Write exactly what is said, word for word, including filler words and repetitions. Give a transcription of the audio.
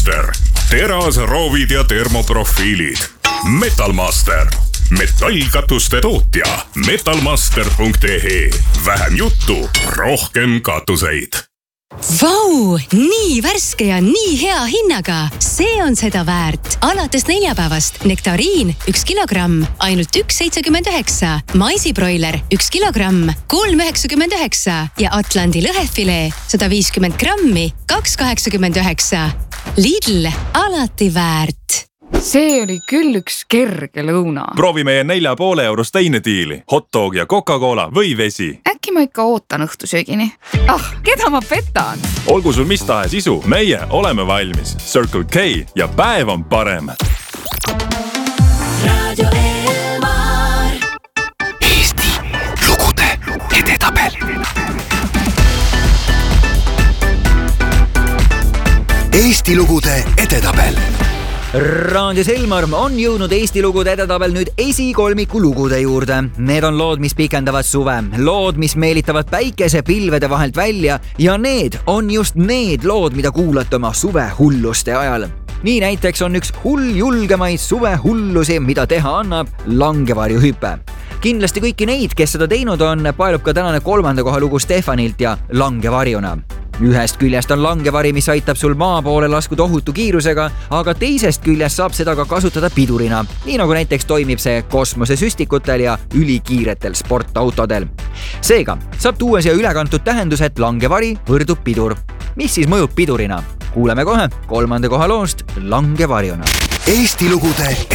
Metalmaster. Terasroovid ja termoprofiilid. Metalmaster. Metallkatuste tootja. metalmaster punkt ee. Vähem juttu, rohkem katuseid. Vau, nii värske ja nii hea hinnaga. See on seda väärt. Alates neljapäevast Nektariin üks kilogramm, ainult üks seitsekümmend üheksa. Maisibroiler üks kilogramm, kolm üheksakümmend üheksa. Ja Atlandi lõhefilee sada viiskümmend grammi, kaks kaheksakümmend üheksa. Lidl, alati väärt. See oli küll üks kerge lõuna. Proovi meie nelja poole eurost teine diili. Hotdog ja Coca-Cola või vesi. Äkki ma ikka ootan õhtusöögini. Ah, keda ma petan? Olgu sul mis tahes isu, meie oleme valmis. Circle K ja päev on parem. Radio Elmar. Eesti lugude edetabel. Eesti lugude edetabel. Raadios Elmar on jõudnud Eesti lugude edetabel nüüd esikolmiku lugude juurde. Need on lood, mis pikendavad suve, lood, mis meelitavad päikese pilvede vahelt välja ja need on just need lood, mida kuulate oma suve hulluste ajal. Nii näiteks on üks hull julgemaid suve hullusi, mida teha annab langevarjuhüpe. Kindlasti kõiki neid, kes seda teinud on, paelub ka tänane kolmanda koha lugu Stefanilt ja langevarjuna. Ühest küljest on langevari, mis aitab sul maa poole laskuda ohutu kiirusega, aga teisest küljest saab seda ka kasutada pidurina, nii nagu näiteks toimib see kosmosesüstikutel ja ülikiiretel sportautodel. Seega saab tuua siia ülekantud tähendus, et langevari võrdub pidur. Mis siis mõjub pidurina? Kuuleme kohe kolmanda koha loost langevarjuna. Eesti lugude